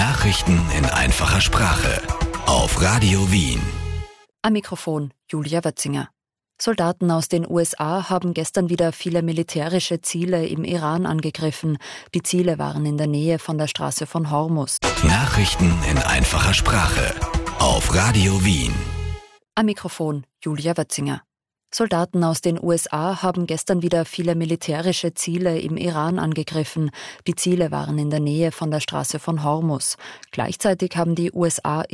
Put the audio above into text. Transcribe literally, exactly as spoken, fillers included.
Nachrichten in einfacher Sprache auf Radio Wien. Am Mikrofon Julia Wötzinger. Soldaten aus den U S A haben gestern wieder viele militärische Ziele im Iran angegriffen. Die Ziele waren in der Nähe von der Straße von Hormuz. Nachrichten in einfacher Sprache auf Radio Wien. Am Mikrofon Julia Wötzinger. Soldaten aus den U S A haben gestern wieder viele militärische Ziele im Iran angegriffen. Die Ziele waren in der Nähe von der Straße von Hormuz. Gleichzeitig haben die U S A